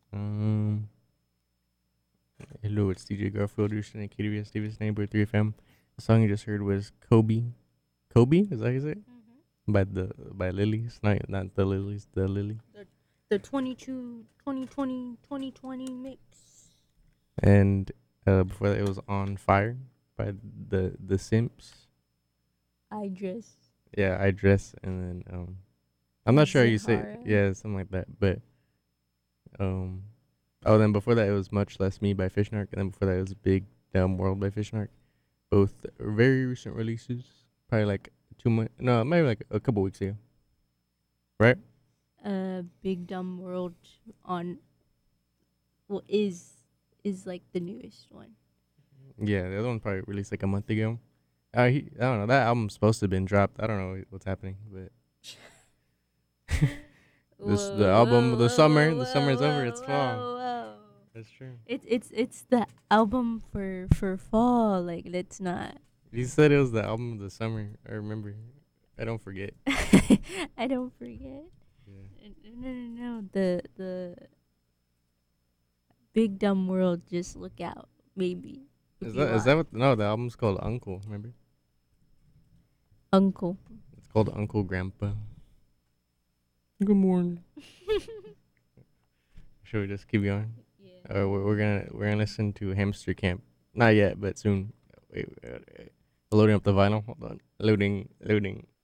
Um, Hello, it's DJ Garfield. You're listening to KDVS Davis Neighborhood 3FM. The song you just heard was Kobe. Kobe, is that how you say it? By Lilies. Not the Lilies, the Lily. The 2020 mix. And before that, it was On Fire by the Simps. I dress Yeah, I Dress. And then I'm not sure how you say it. Zahara. Yeah, something like that. But um, oh, then before that, it was Much Less Me by Fishmark. And then before that, it was Big Dumb World by Fishmark. Both very recent releases. Probably like 2 months. No, maybe like a couple weeks ago. Right? Big Dumb World on well is like the newest one. Yeah, the other one probably released like a month ago. I don't know. That album's supposed to have been dropped. I don't know what's happening, but Whoa, the album, whoa, whoa, the whoa, summer's over. whoa, It's fall. whoa, whoa. That's true. It's the album for fall. Like let's not. You said it was the album of the summer. I remember. I don't forget. I don't forget. Yeah. No. The Big Dumb World. Just look out, maybe if you Is that want. what? No, the album's called Uncle. Remember? Uncle. It's called Uncle Grandpa. Good morning. Should we just keep going? Yeah. We're gonna listen to Hamster Camp. Not yet, but soon. Wait, loading up the vinyl. Hold on. Loading.